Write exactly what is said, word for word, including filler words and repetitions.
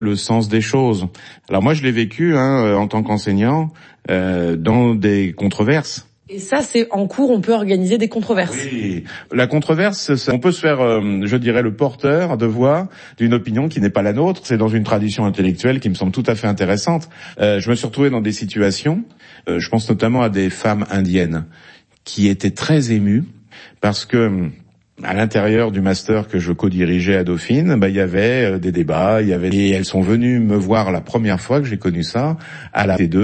le sens des choses. Alors moi, je l'ai vécu hein, en tant qu'enseignant euh, dans des controverses. Et ça, c'est en cours, on peut organiser des controverses. Oui, la controverse, on peut se faire, euh, je dirais, le porteur de voix d'une opinion qui n'est pas la nôtre. C'est dans une tradition intellectuelle qui me semble tout à fait intéressante. Euh, je me suis retrouvé dans des situations, euh, je pense notamment à des femmes indiennes, qui étaient très émues parce que à l'intérieur du master que je co-dirigeais à Dauphine, bah, il y avait des débats, il y avait, et elles sont venues me voir la première fois que j'ai connu ça, à la T deux.